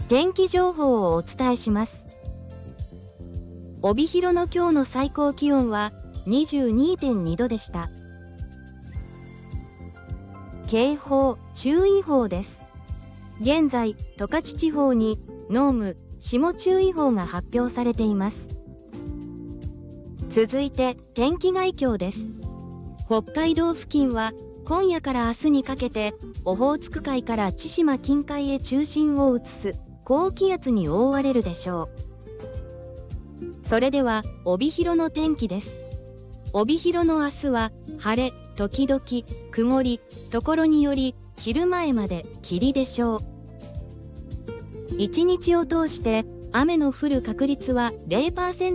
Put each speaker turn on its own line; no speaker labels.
天気情報をお伝えします。帯広の今日の最高気温は 22.2 度でした。警報・注意報です。現在、十勝地方に濃霧・霜注意報が発表されています。続いて、天気概況です。北海道付近は今夜から明日にかけてオホーツク海から千島近海へ中心を移す高気圧に覆われるでしょう。それでは帯広の天気です。帯広の明日は晴れ時々曇り、ところにより昼前まで霧でしょう。一日を通して雨の降る確率は 0%